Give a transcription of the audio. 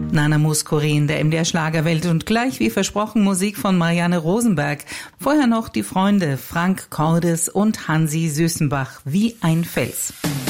Nana Mouskouri in der MDR Schlagerwelt und gleich wie versprochen Musik von Marianne Rosenberg. Vorher noch die Freunde Frank Cordes und Hansi Süßenbach, wie ein Fels.